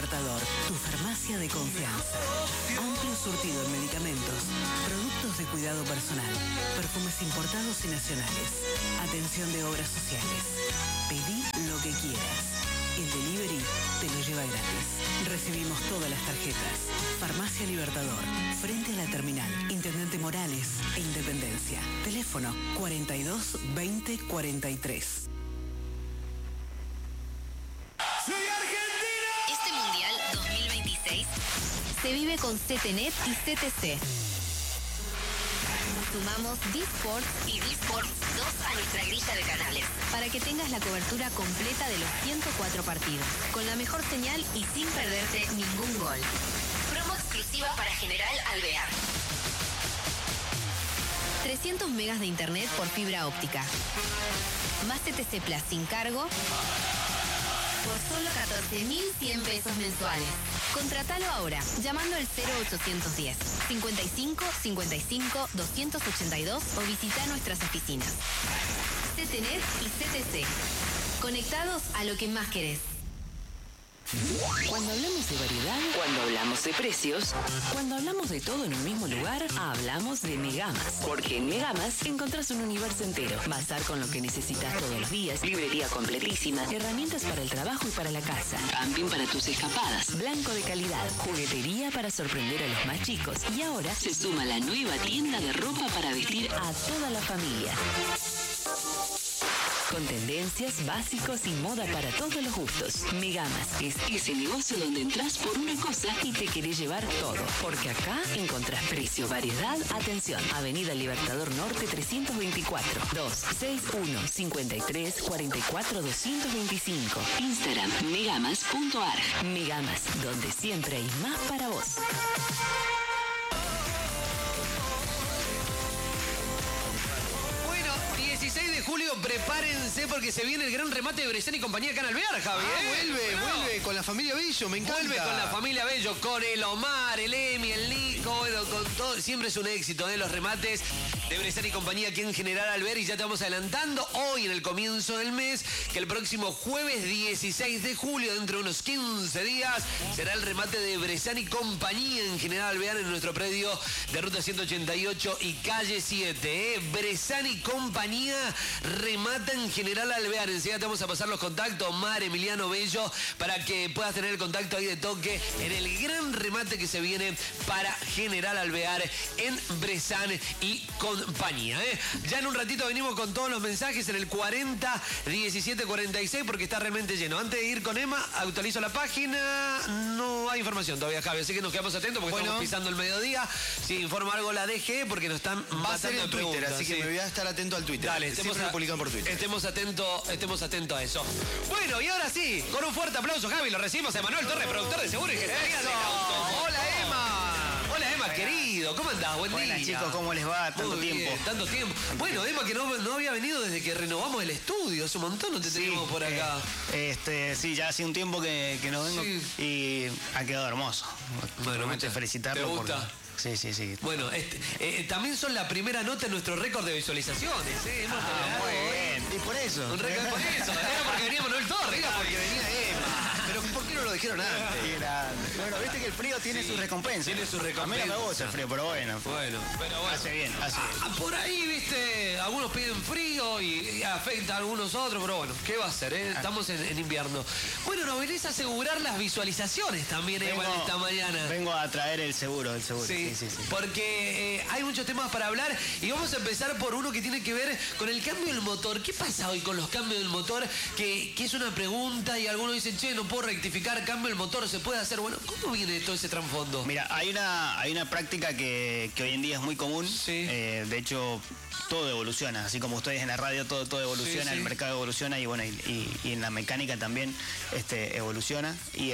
Libertador, tu farmacia de confianza. Amplio surtido en medicamentos, productos de cuidado personal, perfumes importados y nacionales, atención de obras sociales. Pedí lo que quieras. El delivery te lo lleva gratis. Recibimos todas las tarjetas. Farmacia Libertador, frente a la terminal, Intendente Morales e Independencia. Teléfono 42 20 43. Este Mundial 2026 se vive con CTNet y CTC. Sumamos D-Sports y D-Sports 2 a nuestra grilla de canales para que tengas la cobertura completa de los 104 partidos, con la mejor señal y sin perderte ningún gol. Promo exclusiva para General Alvear. 300 megas de internet por fibra óptica. Más CTC Plus sin cargo por solo 14.100 pesos mensuales. Contratalo ahora, llamando al 0810 55 55 282 o visita nuestras oficinas. CTNet y CTC. Conectados a lo que más querés. Cuando hablamos de variedad, cuando hablamos de precios, cuando hablamos de todo en un mismo lugar, hablamos de Megamas. Porque en Megamas encontrás un universo entero. Bazar con lo que necesitas todos los días, librería completísima, herramientas para el trabajo y para la casa, camping para tus escapadas, blanco de calidad, juguetería para sorprender a los más chicos. Y ahora se suma la nueva tienda de ropa para vestir a toda la familia. Con tendencias, básicos y moda para todos los gustos. Megamas es ese negocio donde entras por una cosa y te querés llevar todo. Porque acá encontrás precio, variedad, atención. Avenida Libertador Norte 324 261 53 44 225. Instagram megamas.ar. Megamas, donde siempre hay más para vos. Bueno, 16 de julio, prepárense porque se viene el gran remate de Bressan y compañía acá en Alvear, Javi. Vuelve con la familia Bello, me encanta. Vuelve con la familia Bello, con el Omar, el Emi, el Nico, bueno, con todo. Siempre es un éxito de los remates de Bressan y compañía aquí en General Alvear. Y ya te vamos adelantando hoy en el comienzo del mes que el próximo jueves 16 de julio, dentro de unos 15 días, será el remate de Bressan y compañía en General Alvear en nuestro predio de Ruta 188 y Calle 7. Bressan y compañía remata en General Alvear. Enseguida te vamos a pasar los contactos, Omar, Emiliano, Bello, para que puedas tener el contacto ahí de toque en el gran remate que se viene para General Alvear en Bressan y compañía. Ya en un ratito venimos con todos los mensajes en el 40 17 46 porque está realmente lleno. Antes de ir con Emma, actualizo la página. No hay información todavía, Javi, así que nos quedamos atentos porque estamos pisando el mediodía. Si informa algo la DG porque nos están va a ser en Twitter, preguntas, así que me voy a estar atento al Twitter. Dale, siempre lo publican por Twitter. Estemos atentos a eso. Bueno, y ahora sí, con un fuerte aplauso, Javi, lo recibimos a Emanuel Torres, productor de Seguro y Gestoría del Auto. Hola, Emma. Hola, Emma, querido. ¿Cómo andás? Buen día. Hola, chicos, ¿cómo les va? Tanto tiempo. Tanto tiempo. Bueno, Emma, que no había venido desde que renovamos el estudio. Hace un montón no te teníamos por acá. Sí, ya hace un tiempo que no vengo y ha quedado hermoso. Bueno, te felicitarlo. ¿Te gusta? Sí. Bueno, también son la primera nota en nuestro récord de visualizaciones. Muy bien. Y por eso. Un récord por eso. Era porque venía Manuel Torres. Era porque venía Emma. Pero ¿por qué no lo dijeron antes? Qué grande. Bueno, viste que el frío tiene su recompensa. Tiene su recompensa. A mí no me gusta el frío, pero bueno. Bueno. Hace bien. Por ahí, viste, algunos piden frío y afecta a algunos otros, pero bueno, ¿qué va a hacer? Estamos en invierno. Bueno, nos venís a asegurar las visualizaciones también, Emma, esta mañana. Vengo a traer el seguro. Sí. Porque hay muchos temas para hablar y vamos a empezar por uno que tiene que ver con el cambio del motor. ¿Qué pasa hoy con los cambios del motor? Que es una pregunta y algunos dicen, che, no puedo rectificar, cambio del motor, ¿se puede hacer? Bueno, ¿cómo viene todo ese trasfondo? Mira, hay una práctica que hoy en día es muy común. Sí. De hecho, todo evoluciona. Así como ustedes en la radio, todo evoluciona, el mercado evoluciona y bueno, y en la mecánica también evoluciona. Y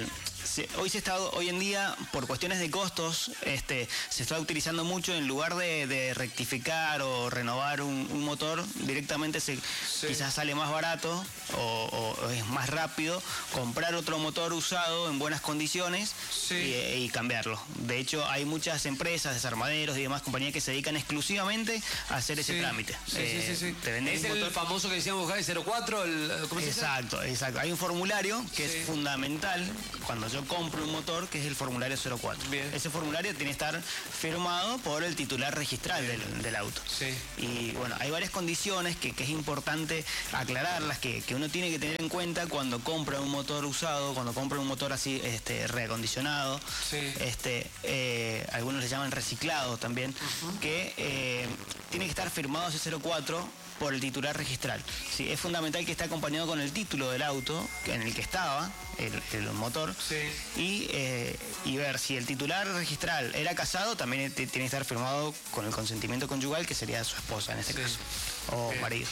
hoy en día, por cuestiones de costos, se está utilizando mucho en lugar de rectificar o renovar un motor, directamente quizás sale más barato o es más rápido comprar otro motor usado en buenas condiciones y cambiarlo. De hecho, hay muchas empresas, desarmaderos y demás compañías que se dedican exclusivamente a hacer ese trámite. Te venden es un motor famoso que decíamos, Javi, 04, Exacto. Hay un formulario que es fundamental. Cuando yo yo compro un motor, que es el formulario 04. Bien. Ese formulario tiene que estar firmado por el titular registral del auto. Sí. Y bueno, hay varias condiciones que es importante aclararlas, que uno tiene que tener en cuenta cuando compra un motor usado, cuando compra un motor así reacondicionado. Sí. Algunos le llaman reciclado también, que tiene que estar firmado ese 04 por el titular registral. Sí, es fundamental que esté acompañado con el título del auto en el que estaba el motor. Sí. Y ver si el titular registral era casado, también tiene que estar firmado con el consentimiento conyugal, que sería su esposa en este caso, o marido.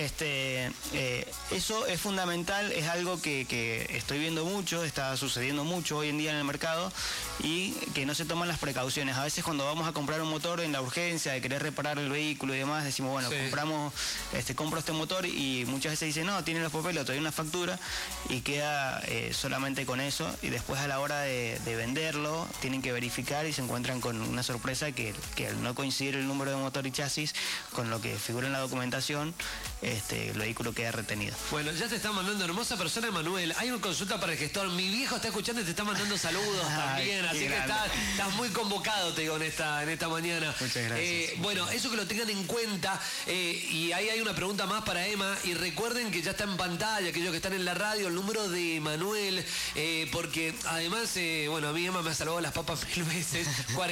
Eso es fundamental, es algo que estoy viendo mucho, está sucediendo mucho hoy en día en el mercado, y que no se toman las precauciones. A veces cuando vamos a comprar un motor en la urgencia de querer reparar el vehículo y demás, decimos, bueno, compro este motor, y muchas veces dicen, no, tiene los papeles, trae una factura, y queda solamente con eso, y después a la hora de venderlo tienen que verificar y se encuentran con una sorpresa que al no coincidir el número de motor y chasis con lo que figura en la documentación, el vehículo queda retenido. Bueno, ya te está mandando hermosa persona, Manuel. Hay una consulta para el gestor. Mi viejo está escuchando y te está mandando saludos también, así que estás muy convocado, te digo, en esta mañana. Muchas gracias. Bueno, eso que lo tengan en cuenta, y ahí hay una pregunta más para Emma, y recuerden que ya está en pantalla, aquellos que están en la radio, el número de Manuel, porque además, bueno, a mí Emma me ha salvado las papas 1000 veces,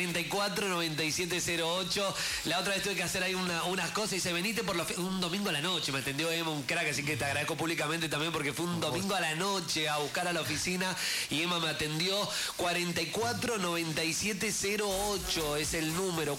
449708. La otra vez tuve que hacer ahí unas cosas y dice, venite por un domingo a la noche, me atendió Emma, un crack, así que te agradezco públicamente también porque fue un domingo a la noche a buscar a la oficina y Emma me atendió. 449708 es el número,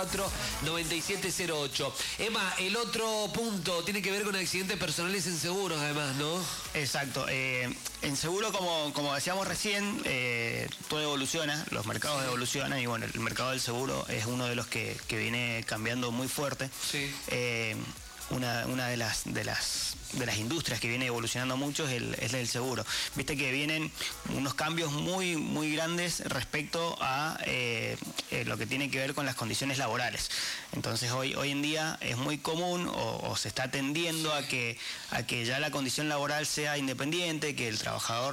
449708. Emma, el otro punto tiene que ver con accidentes personales en seguros, además, ¿no? Exacto. En seguro, como decíamos recién, todo evoluciona, los mercados evolucionan, y bueno, el mercado del seguro es uno de los que viene cambiando muy fuerte. Sí. Una de las industrias que viene evolucionando mucho es el seguro. Viste que vienen unos cambios muy, muy grandes respecto a lo que tiene que ver con las condiciones laborales. Entonces hoy en día es muy común o se está tendiendo a que ya la condición laboral sea independiente, que el trabajador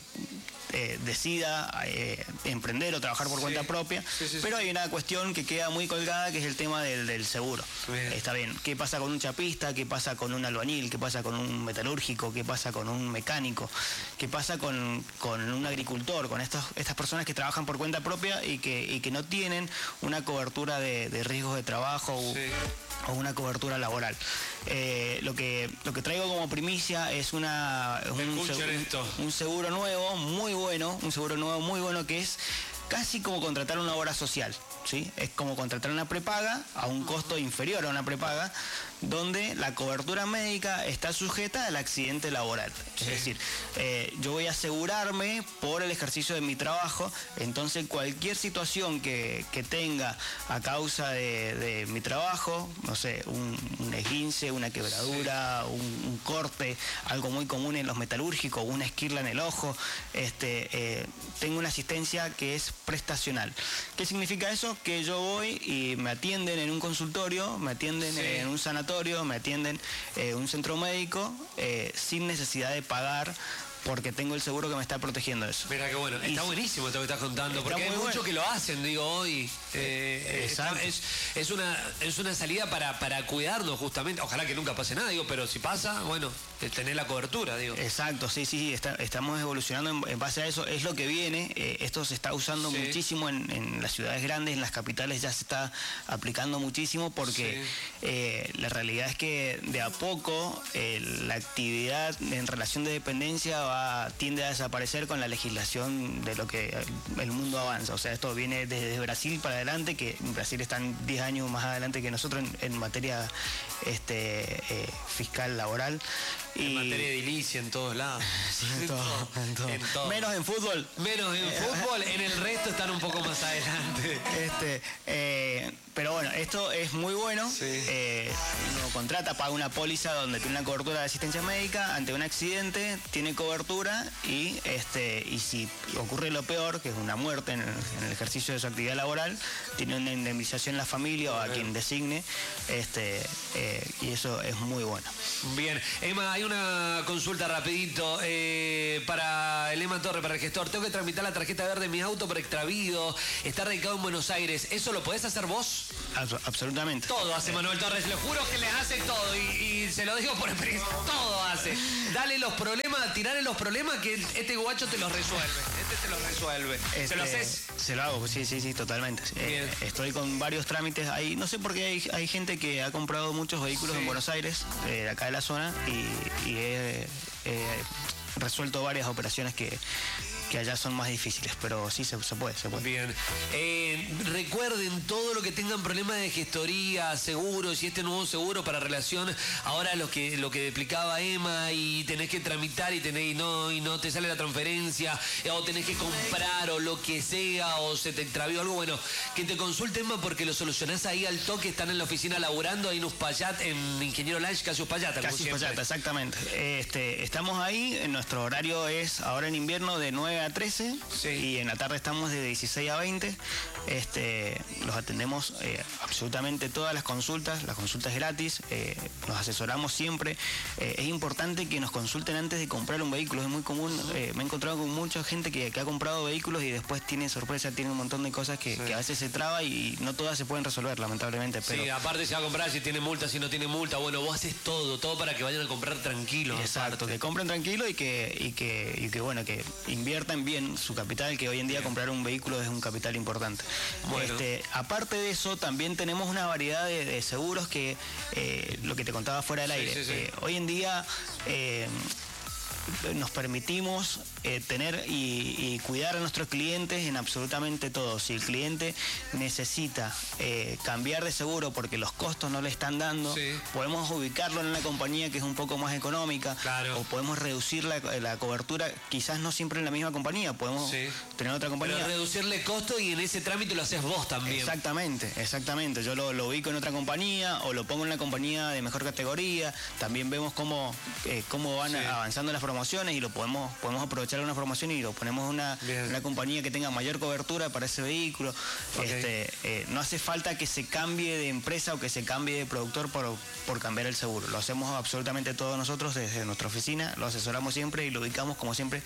decida emprender o trabajar por cuenta propia, pero hay una cuestión que queda muy colgada, que es el tema del seguro. Está bien, ¿qué pasa con un chapista? ¿Qué pasa con un albañil? ¿Qué pasa con un metalúrgico? ¿Qué pasa con un mecánico? ¿Qué pasa con un agricultor? Con estas personas que trabajan por cuenta propia y que no tienen una cobertura de riesgos de trabajo o una cobertura laboral. Lo que traigo como primicia es un seguro nuevo, muy bueno, que es casi como contratar una obra social, ¿sí? Es como contratar una prepaga a un costo inferior a una prepaga, donde la cobertura médica está sujeta al accidente laboral. Es decir, yo voy a asegurarme por el ejercicio de mi trabajo, entonces cualquier situación que tenga a causa de mi trabajo, no sé, un esguince, una quebradura, un corte, algo muy común en los metalúrgicos, una esquirla en el ojo, tengo una asistencia que es prestacional. ¿Qué significa eso? Que yo voy y me atienden en un consultorio, me atienden en un sanatorio, me atienden en un centro médico, sin necesidad de pagar, porque tengo el seguro que me está protegiendo eso. Mira qué bueno, está buenísimo esto que estás contando, porque hay muchos que lo hacen, digo, hoy. Es una salida para cuidarnos justamente. Ojalá que nunca pase nada, digo, pero si pasa, bueno, tener la cobertura, digo. Exacto, sí, estamos evolucionando en base a eso, es lo que viene. Esto se está usando muchísimo en las ciudades grandes, en las capitales ya se está aplicando muchísimo, porque la realidad es que de a poco la actividad en relación de dependencia tiende a desaparecer con la legislación de lo que el mundo avanza. O sea, esto viene desde Brasil para adelante, que en Brasil están 10 años más adelante que nosotros en materia fiscal, laboral. En materia de edilicia en todos lados. Sí, en todo. Menos en fútbol. En el resto están un poco más adelante. Pero bueno, esto es muy bueno. Uno contrata, paga una póliza donde tiene una cobertura de asistencia médica ante un accidente, tiene cobertura y si ocurre lo peor, que es una muerte en el ejercicio de su actividad laboral, tiene una indemnización la familia o a quien designe, y eso es muy bueno. Bien, Emma, hay una consulta rapidito para el Emma Torre, para el gestor. Tengo que tramitar la tarjeta verde de mi auto por extravío. Está radicado en Buenos Aires. ¿Eso lo podés hacer vos? Absolutamente. Todo hace Manuel Torres. Le juro que les hace todo. Y se lo digo por experiencia. Todo hace. Dale los problemas, tirale los problemas que este guacho te los resuelve. Te los resuelve. ¿Se lo haces? Se lo hago, sí, totalmente. Estoy con varios trámites ahí. No sé por qué hay gente que ha comprado muchos vehículos en Buenos Aires, acá de la zona, y he resuelto varias operaciones que allá son más difíciles, pero sí se puede. Bien. Recuerden todo lo que tengan problemas de gestoría, seguros y este nuevo seguro para relación, ahora lo que explicaba Emma, y tenés que tramitar y no te sale la transferencia, o tenés que comprar o lo que sea, o se te extravió algo, bueno, que te consulte Emma porque lo solucionás ahí al toque. Están en la oficina laburando ahí en Uspallata, en Ingeniero Lange, casi Uspallata. Casi Uspallata, exactamente. Estamos ahí, nuestro horario es ahora en invierno de 9 a 13, y en la tarde estamos de 16 a 20. Los atendemos absolutamente todas las consultas gratis, nos asesoramos siempre. Es importante que nos consulten antes de comprar un vehículo, es muy común, me he encontrado con mucha gente que ha comprado vehículos y después tiene sorpresa, tiene un montón de cosas que a veces se traba y no todas se pueden resolver, lamentablemente. Pero... Sí, aparte se va a comprar si tiene multa, si no tiene multa, bueno, vos haces todo para que vayan a comprar tranquilo. Exacto, que compren tranquilo y que bueno, que inviertan bien su capital, que hoy en día comprar un vehículo es un capital importante. Bueno. Aparte de eso, también tenemos una variedad de seguros que, lo que te contaba fuera del aire, hoy en día nos permitimos tener y cuidar a nuestros clientes en absolutamente todo. Si el cliente necesita cambiar de seguro porque los costos no le están dando, podemos ubicarlo en una compañía que es un poco más económica, o podemos reducir la cobertura, quizás no siempre en la misma compañía, podemos tener otra compañía. Pero reducirle costo, y en ese trámite lo haces vos también. Exactamente. Yo lo ubico en otra compañía o lo pongo en la compañía de mejor categoría. También vemos cómo van avanzando las promociones y lo podemos aprovechar una formación y lo ponemos en una compañía que tenga mayor cobertura para ese vehículo. No hace falta que se cambie de empresa o que se cambie de productor por cambiar el seguro. Lo hacemos absolutamente todos nosotros desde nuestra oficina, lo asesoramos siempre y lo ubicamos como siempre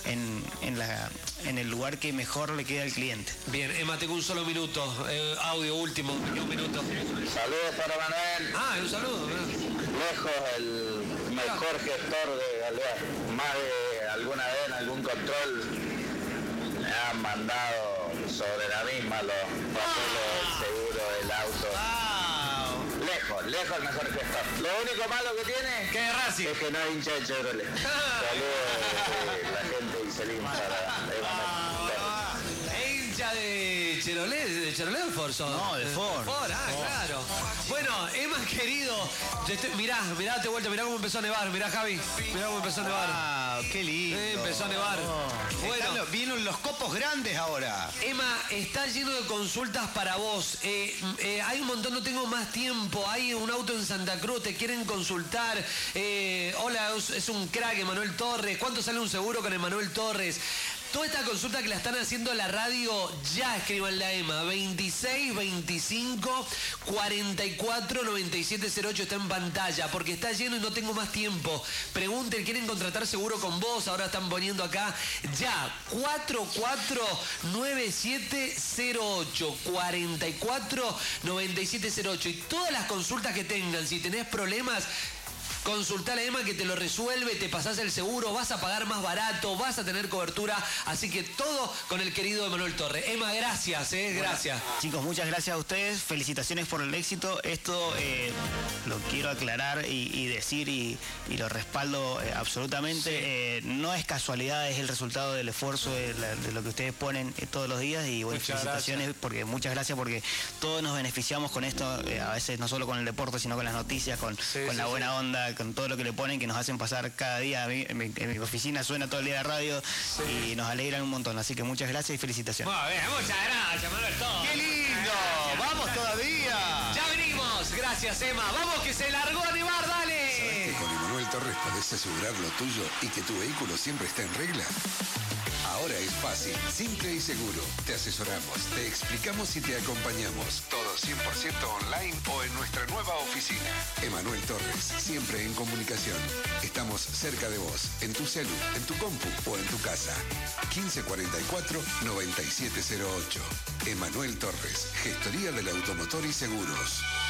en el lugar que mejor le queda al cliente. Bien, Emma, tengo un solo minuto, audio último, un minuto. Saludos para Manuel. Un saludo. Lejos el mejor gestor de Galeán. Más de alguna vez en algún control me han mandado sobre la misma los papeles del seguro del auto. Lejos el mejor gestor. Lo único malo que tiene es que no es hincha de Chevrolet. Saludos de la gente de Iselín para hincha de Chevrolet o Ford. No, de Ford. Claro. Bueno, Emma, querido, mirá, date vuelta, mirá cómo empezó a nevar, mirá, Javi, mirá cómo empezó a nevar. Qué lindo. Empezó a nevar. Bueno, vienen los copos grandes ahora. Emma, está lleno de consultas para vos. Hay un montón, no tengo más tiempo. Hay un auto en Santa Cruz, te quieren consultar. Hola, es un crack, Emanuel Torres. ¿Cuánto sale un seguro con Emanuel Torres? Toda esta consulta que la están haciendo en la radio, ya escríbanle a Emma. 26 25 44 97 08 está en pantalla, porque está lleno y no tengo más tiempo. Pregunten, ¿quieren contratar seguro con vos? Ahora están poniendo acá, ya, 44 97 08, 44 97 08. Y todas las consultas que tengan, si tenés problemas, consultale a Emma que te lo resuelve, te pasás el seguro, vas a pagar más barato, vas a tener cobertura, así que todo con el querido Emanuel Torres. Emma, gracias, gracias. Bueno, chicos, muchas gracias a ustedes, felicitaciones por el éxito. Esto lo quiero aclarar y decir y lo respaldo absolutamente. No es casualidad, es el resultado del esfuerzo de lo que ustedes ponen todos los días y bueno, felicitaciones, muchas gracias porque todos nos beneficiamos con esto, a veces no solo con el deporte, sino con las noticias, con la buena onda, con todo lo que le ponen, que nos hacen pasar cada día. En mi oficina suena todo el día de radio y nos alegran un montón. Así que muchas gracias y felicitaciones. Muy bien, muchas gracias, Manuel Torres. ¡Qué lindo! ¡Vamos todavía! Ya venimos. Gracias, Emma. Vamos que se largó a nevar, dale. ¿Sabés que con Emanuel Torres podés asegurar lo tuyo y que tu vehículo siempre esté en regla? Ahora es Fácil, simple y seguro. Te asesoramos, te explicamos y te acompañamos. Todo 100% online o en nuestra nueva oficina. Emanuel Torres, siempre en comunicación. Estamos cerca de vos, en tu celu, en tu compu o en tu casa. 1544-9708. Emanuel Torres, Gestoría del Automotor y Seguros.